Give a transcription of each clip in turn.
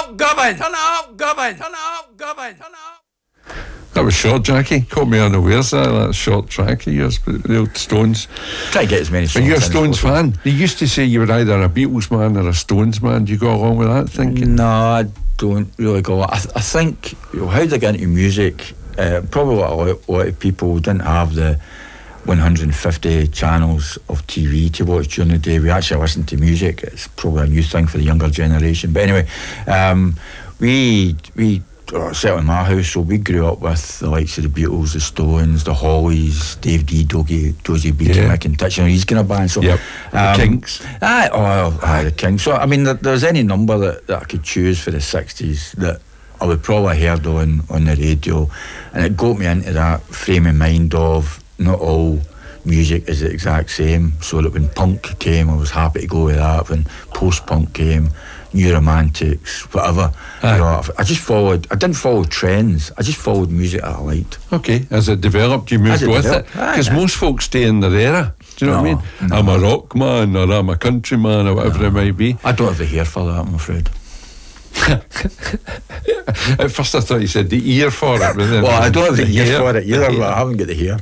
That was short, Jackie. Caught me unawares there, that short track of yours, but the old Stones. Try to get as many songs. Are you a Stones fan? You used to say you were either a Beatles man or a Stones man. Do you go along with that thinking? No, I don't really go. I think, how they get into music, probably a lot of people didn't have the 150 channels of TV to watch during the day. We actually listen to music. It's probably a new thing for the younger generation. But anyway, we certainly in my house, so we grew up with the likes of the Beatles, the Stones, the Hollies, Dave D, Dozy Beaky, Mick and Touch, these kind of bands. So, the Kinks. The Kinks. So, I mean, there's any number that I could choose for the 60s that I would probably heard on the radio, and it got me into that frame of mind of not all music is the exact same. So that when punk came, I was happy to go with that. When post-punk came, New Romantics, whatever. You know, I didn't follow trends. I just followed music that I liked. Okay, as it developed, you moved with it. Because most folks stay in their era. Do you know what I mean? No. I'm a rock man, or I'm a country man, or whatever it might be. I don't have the hair for that, I'm afraid. At first I thought you said the ear for it. Well, I don't have the ear for it either, but I haven't got the hair.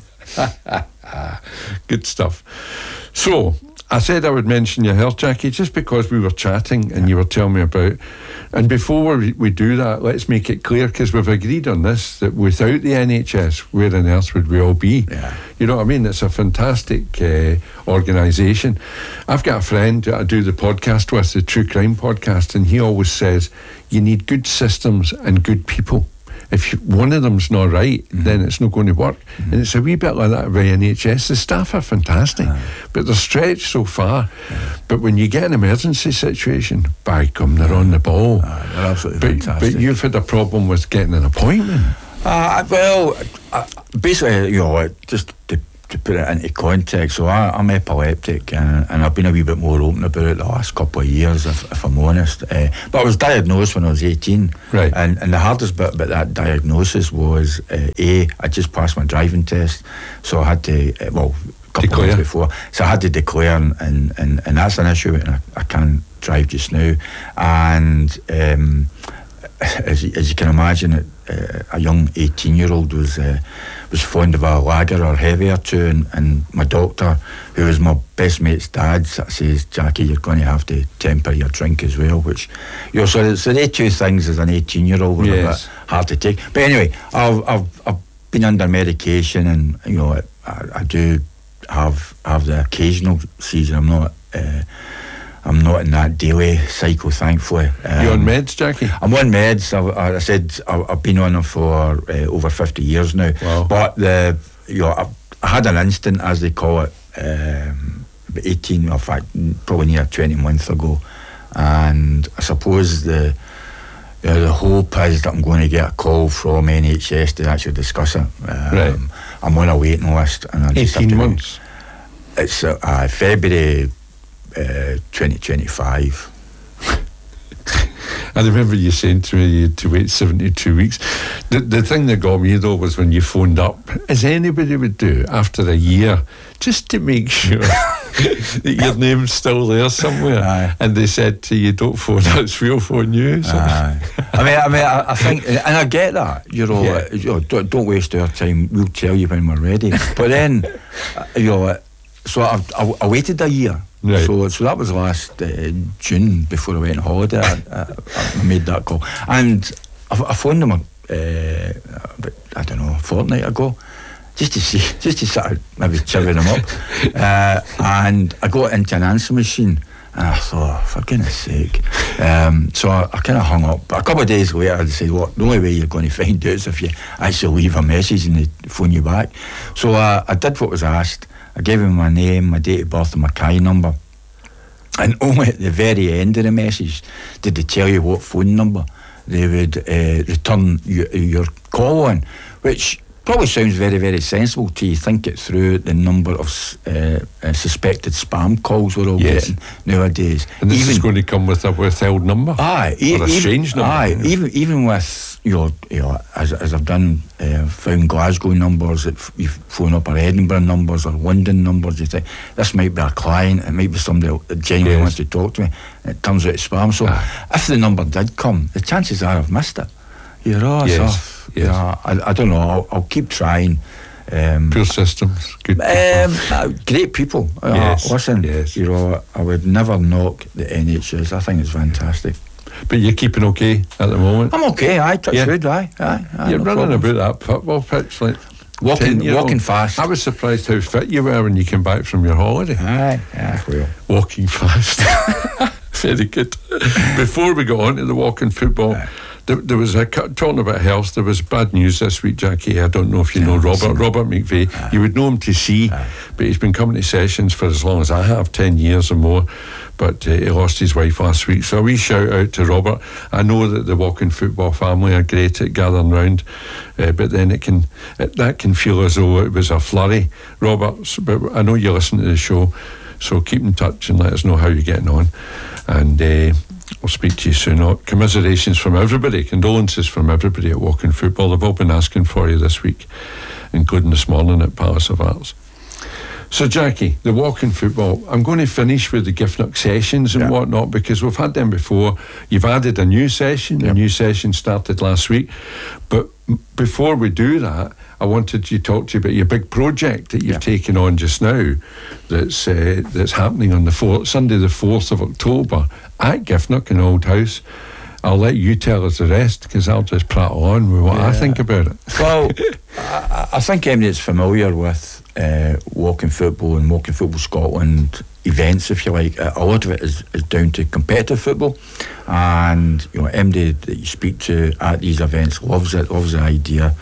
Good stuff. So, I said I would mention your hair, Jackie, just because we were chatting and you were telling me about. And before we do that, let's make it clear, because we've agreed on this, that without the NHS, where on earth would we all be? Yeah. You know what I mean? It's a fantastic organisation. I've got a friend that I do the podcast with, the True Crime podcast, and he always says you need good systems and good people. If one of them's not right, then it's not going to work. And it's a wee bit like that with NHS. The staff are fantastic, but they're stretched so far. But when you get an emergency situation, by gum, they're on the ball. They're absolutely fantastic. But you've had a problem with getting an appointment. Basically, you know, just to put it into context, so I'm epileptic, and I've been a wee bit more open about it the last couple of years, if I'm honest. But I was diagnosed when I was 18, right? And the hardest bit about that diagnosis was I just passed my driving test, so I had to a couple of months before, so I had to declare, and that's an issue, and I can't drive just now. And as you can imagine, a young 18-year-old was fond of a lager or heavy or two, and my doctor, who was my best mate's dad, says, Jackie, you're going to have to temper your drink as well, which, you know, so they two things as an 18-year-old were a bit hard to take. But anyway, I've been under medication, and, you know, I do have the occasional seizure. I'm not in that daily cycle, thankfully. You on meds, Jackie? I'm on meds. I said I've been on them for over 50 years now. Wow. But I had an instant, as they call it, about 18, in fact, probably near 20 months ago. And I suppose the hope is that I'm going to get a call from NHS to actually discuss it. Right. I'm on a waiting list, and I just 18 months. It's February 2025. I remember you saying to me you had to wait 72 weeks. The thing that got me, though, was when you phoned up, as anybody would do after a year, just to make sure that your name's still there somewhere. Aye. And they said to you, don't phone us, we'll phone you. So. I think, and I get that, you know, don't waste our time, we'll tell you when we're ready. But then, you know, so I waited a year. Right. So that was last June, before I went on holiday. I made that call, and I phoned them about, I don't know, a fortnight ago, just to sort of maybe cheer them up. And I got into an answer machine, and I thought, for goodness sake. So I kind of hung up. But a couple of days later, I said, the only way you're going to find out is if you actually leave a message and they phone you back. So I did what was asked. I gave him my name, my date of birth, and my CAI number. And only at the very end of the message did they tell you what phone number they would return your call on, which probably sounds very, very sensible till you think it through, the number of suspected spam calls we're all getting nowadays. And this is going to come with a withheld number? Aye. Or a strange number. Aye. Even with as I've done, found Glasgow numbers, that you phone up our Edinburgh numbers or London numbers, you think this might be a client, it might be somebody that genuinely wants to talk to me, and it turns out it's spam. So if the number did come, the chances are I've missed it. I don't know. I'll keep trying. Poor systems, good people. Great people. Listen, I would never knock the NHS. I think it's fantastic. But you're keeping okay at the moment? I'm okay, touch wood, aye. You're running about that football pitch like walking fast. I was surprised how fit you were when you came back from your holiday. Well. Walking fast. Very good. Before we got on to the walking football, there was talking about health. There was bad news this week, Jackie. I don't know if you know Robert McVeigh. You would know him to see, but he's been coming to sessions for as long as I have, 10 years or more. But he lost his wife last week. So a wee shout out to Robert. I know that the walking football family are great at gathering round, but then that can feel as though it was a flurry. Robert, but I know you listen to the show, so keep in touch and let us know how you're getting on. And I'll speak to you soon. Commiserations from everybody, condolences from everybody at Walking Football. They've all been asking for you this week, including this morning at Palace of Arts. So, Jackie, the Walking Football, I'm going to finish with the Giffnock sessions and whatnot, because we've had them before. You've added a new session. The new session started last week. But before we do that, I wanted to talk to you about your big project that you've taken on just now that's happening on Sunday the 4th of October at Giffnock in Old House. I'll let you tell us the rest, because I'll just prattle on with what I think about it. Well, I think anybody that's familiar with Walking Football and Walking Football Scotland events, if you like, a lot of it is down to competitive football, and anybody that you speak to at these events loves the idea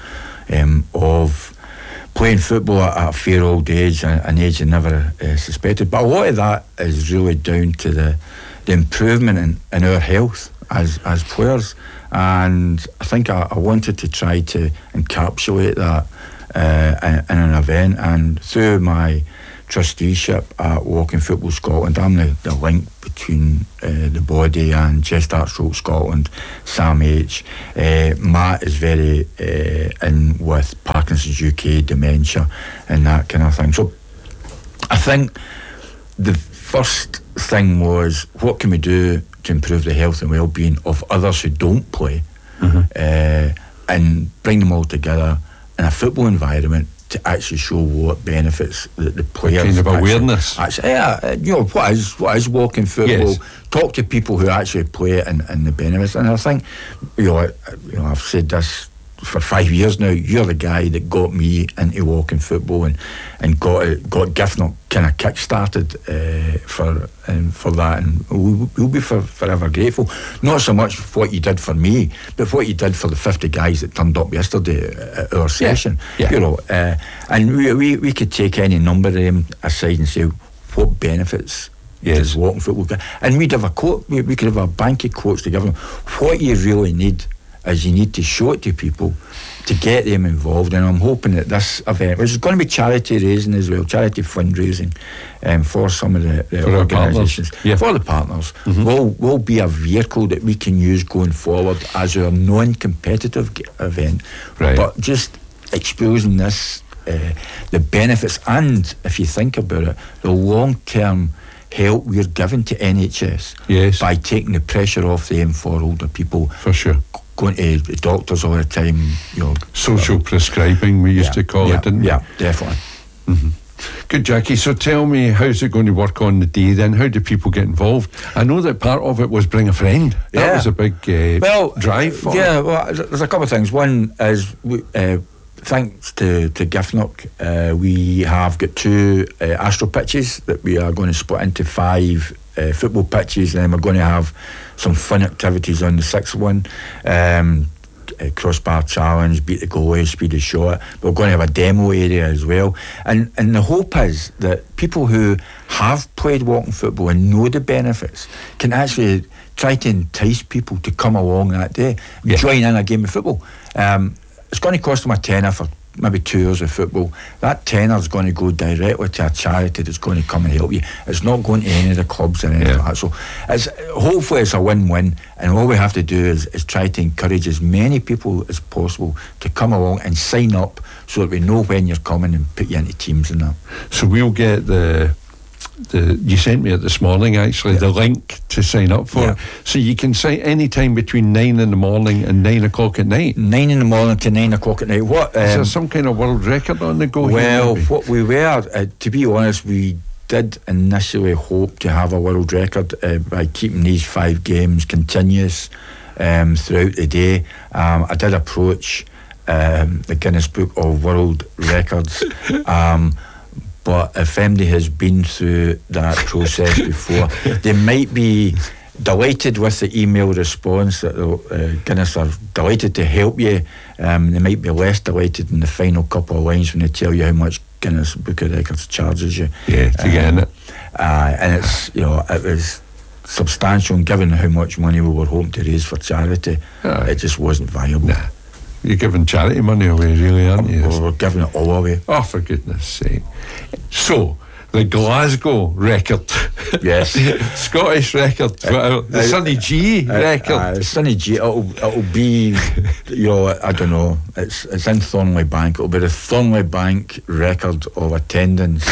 of playing football at a fair old age, an age you never suspected. But a lot of that is really down to the improvement in our health as players, and I think I wanted to try to encapsulate that in an event, and through my trusteeship at Walking Football Scotland, I'm the link between the body and Chest Arts Stroke Scotland, Sam H. Matt is very in with Parkinson's UK, dementia and that kind of thing. So I think the first thing was, what can we do to improve the health and well-being of others who don't play, and bring them all together in a football environment to actually show what benefits the players. Kind of awareness. What is walking football? Yes. Talk to people who actually play it and the benefits. And I think, I've said this for 5 years now. You're the guy that got me into walking football and got Giffnock kind of kick-started for that, and we'll be forever grateful. Not so much for what you did for me, but what you did for the 50 guys that turned up yesterday at our session. And we could take any number of them aside and say, what benefits does walking football get? And we'd have a quote. We could have a bank of quotes to give them. What you really need is you need to show it to people to get them involved. And I'm hoping that this event, which is going to be charity raising as well, charity fundraising for some of the organisations, for the partners, will be a vehicle that we can use going forward as our non-competitive event. Right. But just exposing this, the benefits, and if you think about it, the long-term help we're giving to NHS by taking the pressure off them for older people. For sure. Going to the doctors all the time, social prescribing, we used to call it, didn't we? Yeah, definitely. Good, Jackie. So tell me, how's it going to work on the day then? How do people get involved? I know that part of it was bring a friend. That was a big drive for it. Well, there's a couple of things. One is, thanks to Giffnock, we have got 2 Astro pitches that we are going to split into 5 football pitches, and then we're going to have some fun activities on the 6th one. Crossbar challenge, beat the goalie, speed of shot. We're going to have a demo area as well, and the hope is that people who have played walking football and know the benefits can actually try to entice people to come along that day, join in a game of football. It's going to cost them a tenner for maybe 2 hours of football, that tenner's going to go directly to a charity that's going to come and help you. It's not going to any of the clubs or anything like that. So hopefully it's a win-win, and all we have to do is try to encourage as many people as possible to come along and sign up, so that we know when you're coming and put you into teams and that. So we'll get you sent me it this morning, actually, the link to sign up for it. So you can sign any time between 9 in the morning and 9 o'clock at night. 9 in the morning to 9 o'clock at night. What is there some kind of world record on the go? Well, here, what we were, to be honest, we did initially hope to have a world record by keeping these 5 games continuous throughout the day. I did approach the Guinness Book of World Records. But if anybody has been through that process before, they might be delighted with the email response that Guinness are delighted to help you. They might be less delighted in the final couple of lines when they tell you how much Guinness Book of Records charges you. Yeah, to get in it. And it's, it was substantial, and given how much money we were hoping to raise for charity, it just wasn't viable. Nah. You're giving charity money away, really, aren't you? We're giving it all away. Oh, for goodness sake. So, the Glasgow record. Yes. Scottish record. The Sonny G record. Sonny G, it'll be, I don't know, it's in Thornley Bank. It'll be the Thornley Bank record of attendance.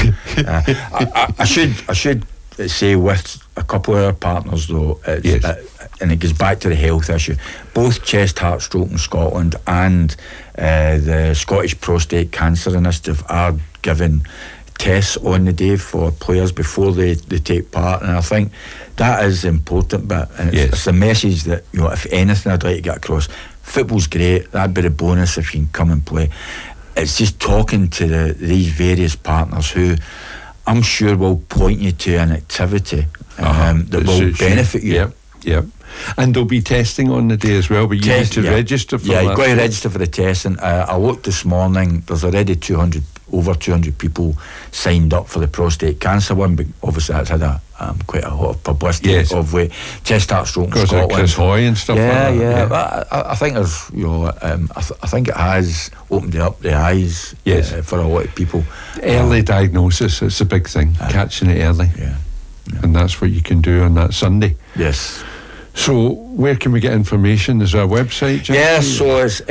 I should say, with a couple of our partners, though, and it goes back to the health issue. Both Chest, Heart, Stroke in Scotland and the Scottish Prostate Cancer Initiative are giving tests on the day for players before they take part, and I think that is the important bit, and it's a message that, if anything I'd like to get across. Football's great, that'd be the bonus if you can come and play. It's just talking to these various partners who I'm sure will point you to an activity that will benefit you. Yep. And there'll be testing on the day as well, but you need to register for that. Yeah, you've got to register for the testing. I looked this morning, there's already over 200 people signed up for the prostate cancer one, but obviously that's had quite a lot of publicity of Chest, Heart, Stroke in Scotland. Because of Chris Hoy and stuff like that. Yeah. But I think there's, I think it has opened up the eyes for a lot of people. Early diagnosis, it's a big thing, catching it early. Yeah. And that's what you can do on that Sunday. Yes. So where can we get information? Is there a website, Jackie? Yeah, so it's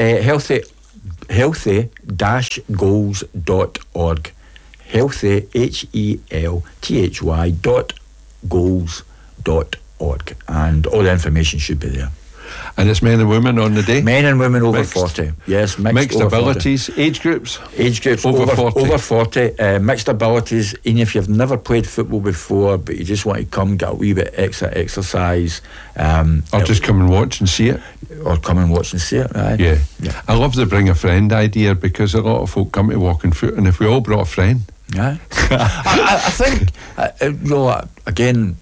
healthy-goals.org. Healthy, HELTHY.goals.org, and all the information should be there. And it's men and women on the day? Men and women over 40. Yes, mixed abilities. 40. Age groups over 40. Mixed abilities. And if you've never played football before, but you just want to come get a wee bit extra exercise, or just come and watch and see it. Right? Yeah. I love the bring a friend idea, because a lot of folk come to Walking Foot, and if we all brought a friend, I think again,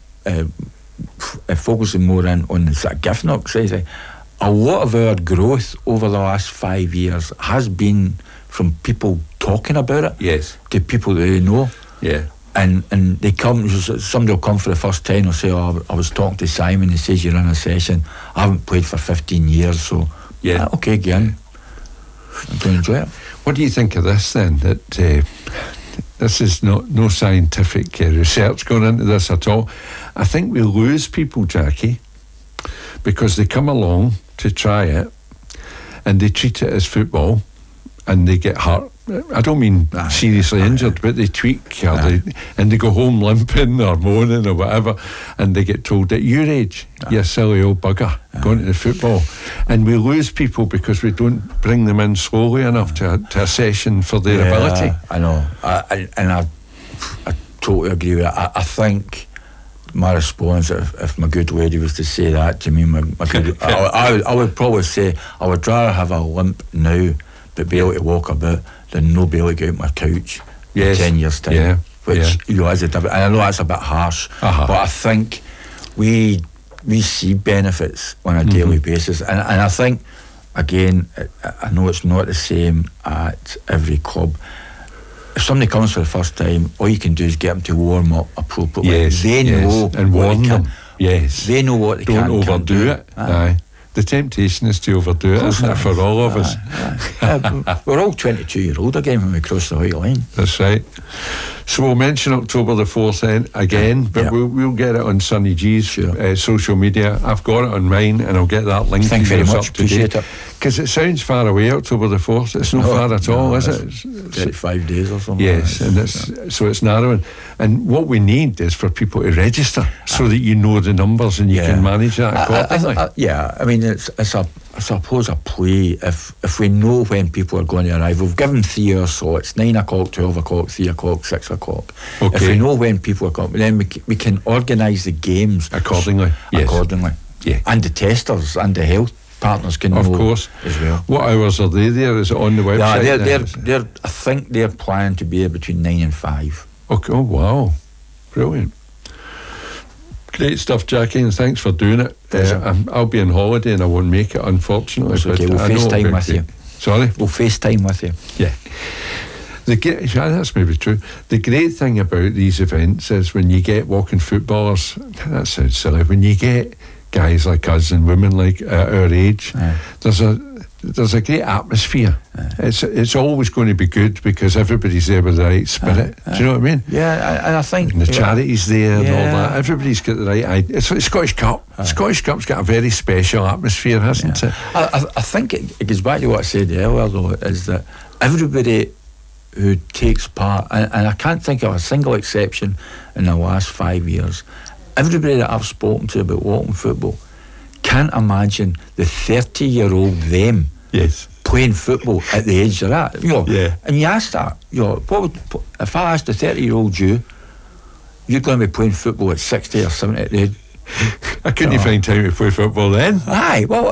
focusing more on the sort of Giffnock side, a lot of our growth over the last 5 years has been from people talking about it to people that they know. And they come, somebody will come for the first time and say, I was talking to Simon, he says you're in a session, I haven't played for 15 years, so okay, again, I'm going to enjoy it. What do you think of this then, that this is no scientific research going into this at all? I think we lose people, Jackie, because they come along to try it and they treat it as football and they get hurt. I don't mean seriously injured, but they tweak and they go home limping or moaning or whatever, and they get told at your age, you silly old bugger, going to the football. And we lose people because we don't bring them in slowly enough to a session for their ability. I know. I totally agree with that. I think my response, if my good lady was to say that to me, I would probably say I would rather have a limp now but be able to walk about than no be able to get out my couch in 10 years' time. Which is a different, and I know that's a bit harsh, but I think we see benefits on a daily basis, and I think, again, I know it's not the same at every club. If somebody comes for the first time, all you can do is get them to warm up appropriately. They know and warn them. They know what they don't can overdo do. it. Aye. the temptation is to overdo it, isn't it, for all of us? We're all 22-year-old again when we cross the white line. That's right. So we'll mention October the 4th then again, but we'll get it on Sonny G's social media. I've got it on mine, and I'll get that link. Thank you very much. Appreciate it. Because it sounds far away, October the 4th. It's not far at all, is it? It's 35 days or something. Yes, and it's narrowing. And what we need is for people to register so that you know the numbers and you can manage that accordingly. I mean, it's I suppose a play if we know when people are going to arrive. We've given 3 hours slots: 9 o'clock, 12 o'clock, 3 o'clock, 6 o'clock. Okay. If we know when people are coming, then we can organise the games accordingly. Yeah, and the testers and the health partners can know, of course, as well. What hours are they there? Is it on the website? Yeah, they're I think they're planning to be there between 9 and 5. Okay. Oh wow, brilliant. Great stuff, Jackie, and thanks for doing it. I'll be on holiday and I won't make it, unfortunately. It's okay, we'll FaceTime with you. Sorry? We'll FaceTime with you. Yeah. That's maybe true. The great thing about these events is when you get walking footballers, that sounds silly, when you get guys like us and women like our age, there's a great atmosphere. It's always going to be good because everybody's there with the right spirit. Do you know what I mean? Yeah, and I think and the charity's there and all that. Everybody's got the right idea. It's like Scottish Cup. Scottish Cup's got a very special atmosphere, hasn't it? I think it goes back to what I said earlier, though, is that everybody who takes part, and I can't think of a single exception in the last 5 years, everybody that I've spoken to about walking football can't imagine the 30-year-old them playing football at the age they're at. And you ask that, if I asked a 30-year-old you're going to be playing football at 60 or 70, I couldn't find time to play football then. Aye, well,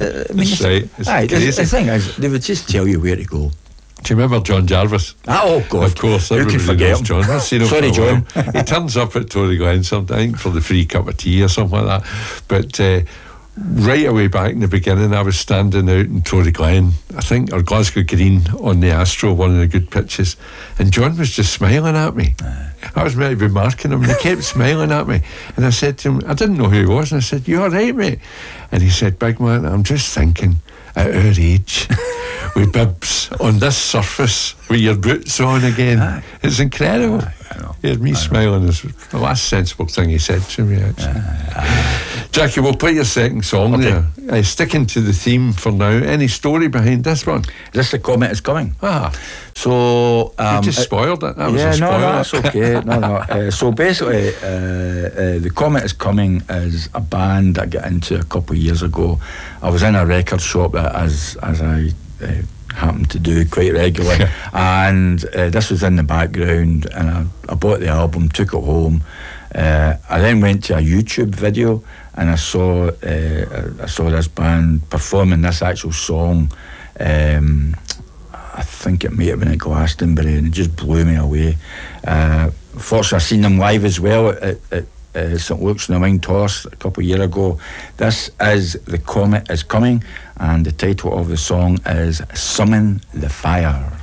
the thing is, they would just tell you where to go. Do you remember John Jarvis? Oh, God. Of course, who can forget him? John. I've seen him Sorry, John. He turns up at Tory Glen sometimes, I think, for the free cup of tea or something like that. But right away back in the beginning, I was standing out in Tory Glen, I think, or Glasgow Green on the Astro, one of the good pitches, and John was just smiling at me. I was meant to be marking him, and he kept smiling at me. And I said to him, I didn't know who he was, and I said, "You all right, mate?" And he said, "Big man, I'm just thinking, at our age, with bibs on this surface with your boots on again, it's incredible." He had me smiling. It's the last sensible thing he said to me, actually. Jackie, we'll play your second song there. Sticking to the theme for now. Any story behind this one? This The Comet Is Coming. So you just spoiled it. That was a spoiler. No, that's okay. So basically, The Comet Is Coming is a band that I got into a couple of years ago. I was in a record shop as I happened to do quite regularly, and this was in the background, and I bought the album, took it home. I then went to a YouTube video, and I saw this band performing this actual song. I think it may have been at Glastonbury, and it just blew me away. Fortunately, I seen them live as well at St Luke's in the Wine Toss a couple of years ago. This is The Comet Is Coming, and the title of the song is Summon the Fire.